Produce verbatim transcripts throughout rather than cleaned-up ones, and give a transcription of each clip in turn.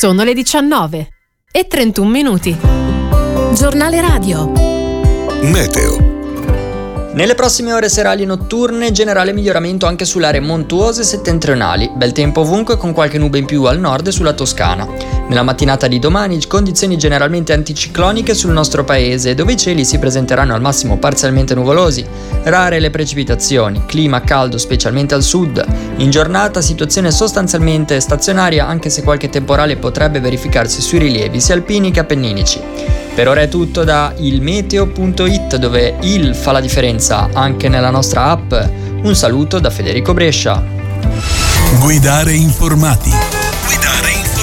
Sono le diciannove e trentuno minuti. Giornale radio. Meteo. Nelle prossime ore serali e notturne, generale miglioramento anche sulle aree montuose settentrionali, bel tempo ovunque con qualche nube in più al nord e sulla Toscana. Nella mattinata di domani condizioni generalmente anticicloniche sul nostro paese, dove i cieli si presenteranno al massimo parzialmente nuvolosi, rare le precipitazioni, clima caldo specialmente al sud. In giornata situazione sostanzialmente stazionaria, anche se qualche temporale potrebbe verificarsi sui rilievi sia alpini che appenninici. Per ora è tutto da ilmeteo punto it, dove il fa la differenza anche nella nostra app. Un saluto da Federico Brescia. Guidare informati. Guidare informati.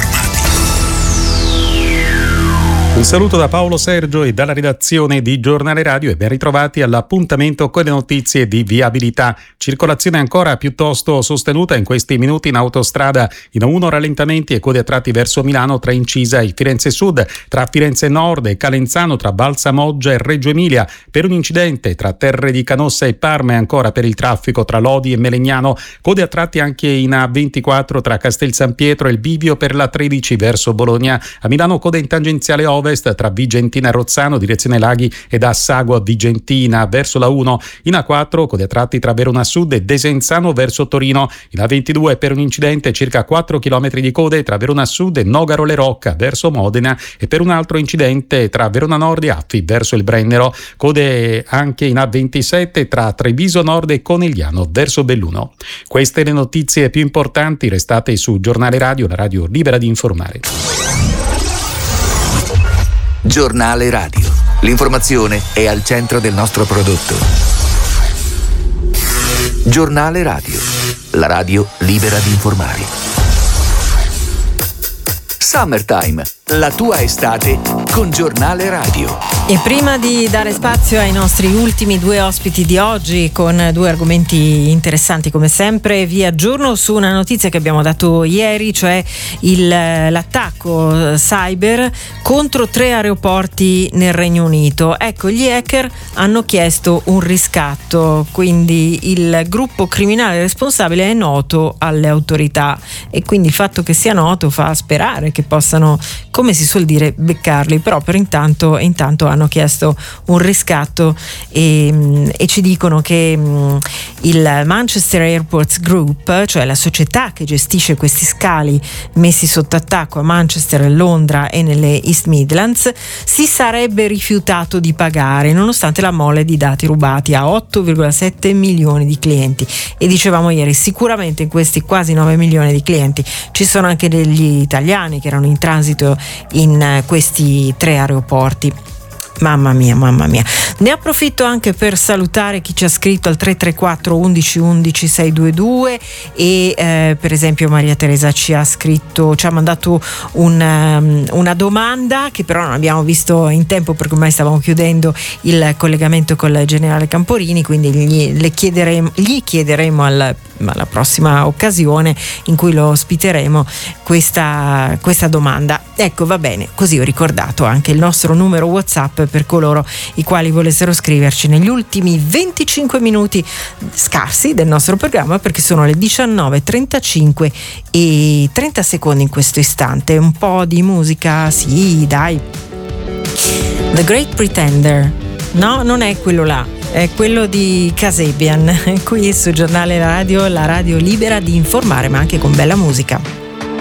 Un saluto da Paolo Sergio e dalla redazione di Giornale Radio e ben ritrovati all'appuntamento con le notizie di viabilità. Circolazione ancora piuttosto sostenuta in questi minuti in autostrada, in A uno rallentamenti e code a tratti verso Milano tra Incisa e Firenze Sud, tra Firenze Nord e Calenzano, tra Balsamoggia e Reggio Emilia, per un incidente tra Terre di Canossa e Parma e ancora per il traffico tra Lodi e Melegnano, code a tratti anche in A ventiquattro tra Castel San Pietro e il bivio per la tredici verso Bologna. A Milano code in tangenziale ovest tra Vigentina e Rozzano, direzione Laghi, e da Assago a Vigentina verso la uno. In A quattro code a tratti tra Verona Sud e Desenzano verso Torino. In A ventidue per un incidente circa quattro chilometri di code tra Verona Sud e Nogaro Le Rocca verso Modena, e per un altro incidente tra Verona Nord e Affi verso il Brennero. Code anche in A ventisette tra Treviso Nord e Conegliano verso Belluno. Queste le notizie più importanti, restate su Giornale Radio, la radio libera di informare. Giornale radio. L'informazione è al centro del nostro prodotto. Giornale radio. La radio libera di informare. Summertime, la tua estate con Giornale Radio. E prima di dare spazio ai nostri ultimi due ospiti di oggi, con due argomenti interessanti come sempre, vi aggiorno su una notizia che abbiamo dato ieri, cioè il, l'attacco cyber contro tre aeroporti nel Regno Unito. Ecco, gli hacker hanno chiesto un riscatto, quindi il gruppo criminale responsabile è noto alle autorità, e quindi il fatto che sia noto fa sperare che possano, come si suol dire, beccarli. Però per intanto, intanto hanno chiesto un riscatto e, e ci dicono che mh, il Manchester Airports Group, cioè la società che gestisce questi scali messi sotto attacco a Manchester, Londra e nelle East Midlands, si sarebbe rifiutato di pagare nonostante la mole di dati rubati a otto virgola sette milioni di clienti. E dicevamo ieri, sicuramente in questi quasi nove milioni di clienti ci sono anche degli italiani che erano in transito in questi tre aeroporti. Mamma mia, mamma mia. Ne approfitto anche per salutare chi ci ha scritto al tre tre quattro undici undici seicentoventidue e eh, per esempio Maria Teresa ci ha scritto, ci ha mandato un, um, una domanda che però non abbiamo visto in tempo perché ormai stavamo chiudendo il collegamento con il generale Camporini, quindi gli, le chiederemo, gli chiederemo al, alla prossima occasione in cui lo ospiteremo questa, questa domanda. Ecco, va bene, così ho ricordato anche il nostro numero WhatsApp per coloro i quali volessero scriverci negli ultimi venticinque minuti scarsi del nostro programma, perché sono le diciannove e trentacinque e trenta secondi in questo istante. Un po' di musica, sì, dai. The Great Pretender. No, non è quello là, è quello di Kasabian, qui su Giornale Radio, la radio libera di informare ma anche con bella musica.